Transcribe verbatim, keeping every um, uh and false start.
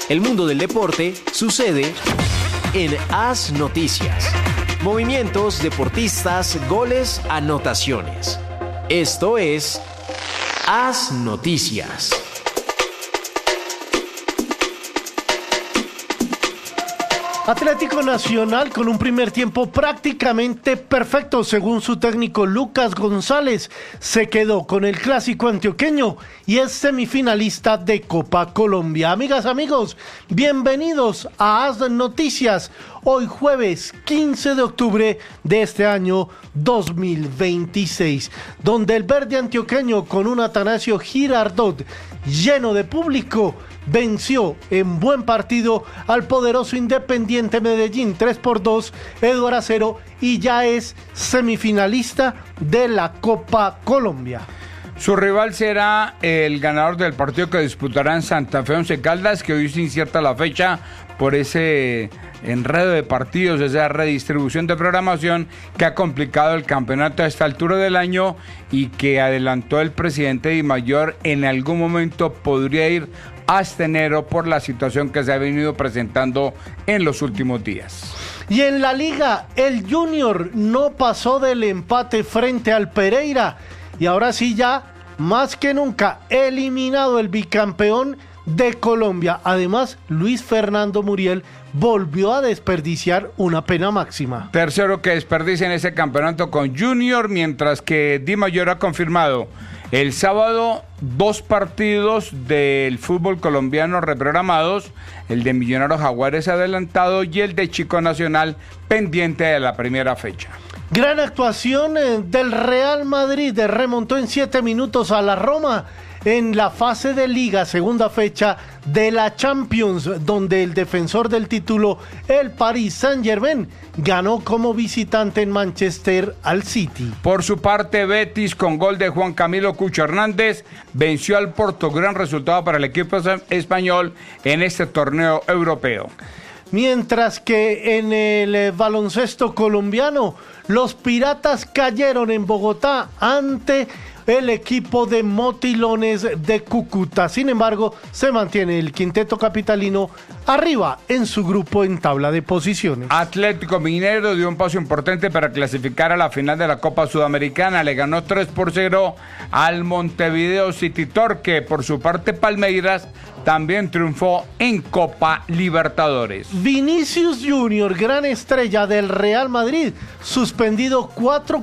El mundo del deporte sucede en AS Noticias. Movimientos, deportistas, goles, anotaciones. Esto es AS Noticias. Atlético Nacional con un primer tiempo prácticamente perfecto, según su técnico Lucas González, se quedó con el clásico antioqueño y es semifinalista de Copa Colombia. Amigas, amigos, bienvenidos a AS Noticias, hoy jueves quince de octubre de este año dos mil veintiséis, donde el verde antioqueño con un Atanasio Girardot lleno de público venció en buen partido al poderoso Independiente Medellín tres por dos, Eduardo a cero, y ya es semifinalista de la Copa Colombia. Su rival será el ganador del partido que disputará en Santa Fe Once Caldas, que hoy se incierta la fecha por ese enredo de partidos, esa redistribución de programación que ha complicado el campeonato a esta altura del año y que adelantó el presidente Dimayor en algún momento podría ir hasta enero por la situación que se ha venido presentando en los últimos días. Y en la liga, el Junior no pasó del empate frente al Pereira y ahora sí ya, más que nunca, eliminado el bicampeón de Colombia. Además, Luis Fernando Muriel volvió a desperdiciar una pena máxima. Tercero que desperdicia en ese campeonato con Junior, mientras que Dimayor ha confirmado el sábado dos partidos del fútbol colombiano reprogramados, el de Millonarios Jaguares adelantado y el de Chico Nacional pendiente de la primera fecha. Gran actuación del Real Madrid, remontó en siete minutos a la Roma en la fase de Liga, segunda fecha de la Champions, donde el defensor del título, el Paris Saint-Germain, ganó como visitante en Manchester al City. Por su parte, Betis, con gol de Juan Camilo Cucho Hernández, venció al Porto, gran resultado para el equipo español en este torneo europeo. Mientras que en el eh, baloncesto colombiano, los Piratas cayeron en Bogotá ante el equipo de Motilones de Cúcuta. Sin embargo, se mantiene el quinteto capitalino arriba en su grupo en tabla de posiciones. Atlético Mineiro dio un paso importante para clasificar a la final de la Copa Sudamericana. Le ganó tres por cero al Montevideo City Torque. Por su parte, Palmeiras también triunfó en Copa Libertadores. Vinicius Junior, gran estrella del Real Madrid, suspendido cuatro